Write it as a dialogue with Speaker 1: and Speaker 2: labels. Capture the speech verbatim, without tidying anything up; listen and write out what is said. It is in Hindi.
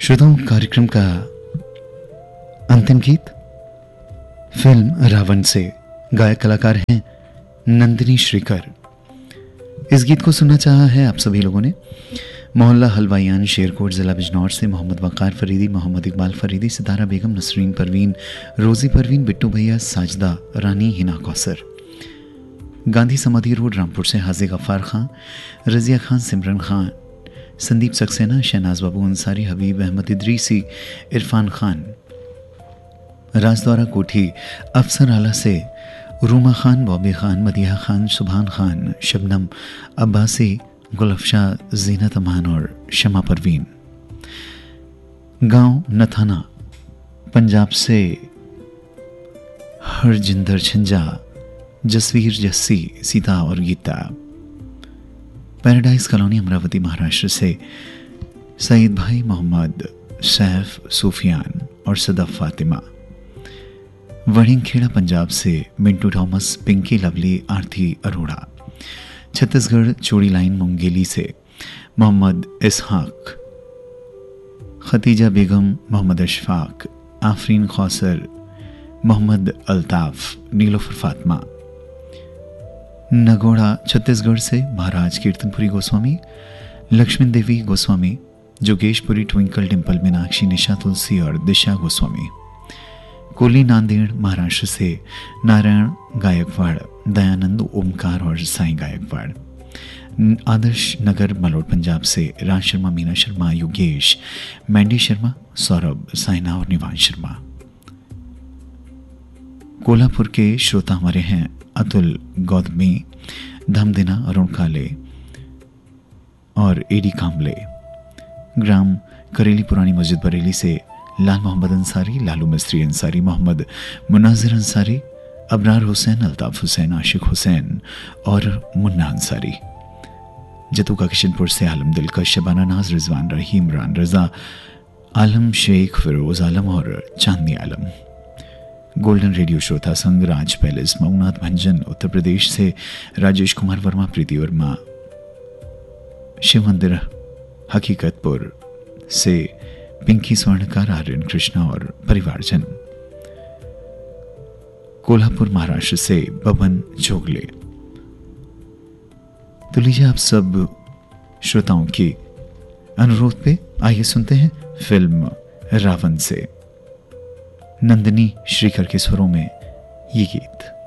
Speaker 1: श्रोताओं, कार्यक्रम का अंतिम गीत फिल्म रावण से, गायक कलाकार हैं नंदिनी श्रीकर। इस गीत को सुनना चाहा है आप सभी लोगों ने। मोहल्ला हलवाइयान, शेरकोट, जिला बिजनौर से मोहम्मद वकार फरीदी, मोहम्मद इकबाल फरीदी, सितारा बेगम, नसरीन परवीन, रोजी परवीन, बिट्टू भैया, साजदा रानी, हिना कौसर। गांधी समाधि रोड, रामपुर से हाजी गफ्फार खां, रजिया खान, सिमरन खान, संदीप सक्सेना, शहनाज बाबू अंसारी, हबीब अहमद इदरीसी, इरफान खान। राजद्वारा कोठी अफसर आला से रूमा खान, बॉबी खान, मदिया खान, सुभान खान, शबनम अब्बासी, गुलफशा, जीनत अमान और शमा परवीन। गांव नथाना, पंजाब से हरजिंदर झंझा, जसवीर जस्सी, सीता और गीता। पैराडाइज कॉलोनी, अमरावती, महाराष्ट्र से सईद भाई, मोहम्मद सैफ, सूफियान और सदफ फातिमा। वड़िंगखेड़ा, पंजाब से मिंटू थॉमस, पिंकी लवली, आरती अरोड़ा। छत्तीसगढ़ चूड़ी लाइन, मुंगेली से मोहम्मद इसहाक, खतीजा बेगम, मोहम्मद अशफाक, आफरीन खौसर, मोहम्मद अल्ताफ, नीलोफर फातिमा। नगोड़ा, छत्तीसगढ़ से महाराज कीर्तनपुरी गोस्वामी, लक्ष्मण देवी गोस्वामी, जोगेशपुरी, ट्विंकल डिंपल, मीनाक्षी, निशा तुलसी और दिशा गोस्वामी। कोली, नांदेड़, महाराष्ट्र से नारायण गायकवाड़, दयानंद, ओमकार और साईं गायकवाड़। आदर्श नगर, मलोट, पंजाब से राज शर्मा, मीना शर्मा, योगेश, मैंडी शर्मा, सौरभ, साइना और निवान शर्मा। कोल्हापुर के श्रोता हमारे हैं अतुल गौतमी, धमदिना, अरुण काले और एडी कामले। ग्राम करेली, पुरानी मस्जिद, बरेली से लाल मोहम्मद अंसारी, लालू मिस्त्री अंसारी, मोहम्मद मुनाजिर अंसारी, अबरार हुसैन, अल्ताफ हुसैन, आशिक हुसैन और मुन्ना अंसारी। जतुका किशनपुर से आलम दिलकश, शबाना नाज, रिजवान रहीम, इमरान रजा, आलम शेख, फिरोज आलम और चांदनी आलम। गोल्डन रेडियो श्रोता संघ, राज पैलेस, मऊनाथ भंजन, उत्तर प्रदेश से राजेश कुमार वर्मा, प्रीति वर्मा। शिव मंदिर हकीकतपुर से पिंकी स्वर्णकार, आर्यन कृष्णा और परिवारजन। कोल्हापुर, महाराष्ट्र से बबन जोगले। तो लीजिए आप सब श्रोताओं की अनुरोध पे आइए सुनते हैं फिल्म रावण से नंदिनी श्रीकर के स्वरों में ये गीत।